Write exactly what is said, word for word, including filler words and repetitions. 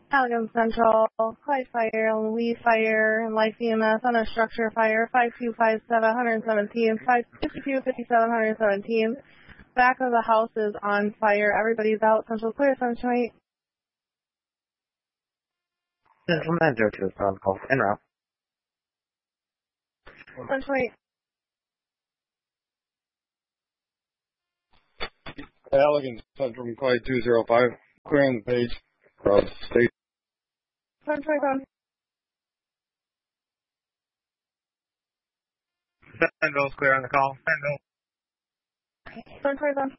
Allegan Central, Clyde Fire, Lee Fire, Life E M S, Under Structure Fire, five two five seven, one seventeen, five two five seven, one seventeen. Back of the house is on fire. Everybody's out. Central clear, Central eight. Central nine zero two is on call. En route. Central eight. Allegan Central from Clyde two zero five. Clear on the page. Road state. Central eight. Central's clear on the call. Central. Central eight.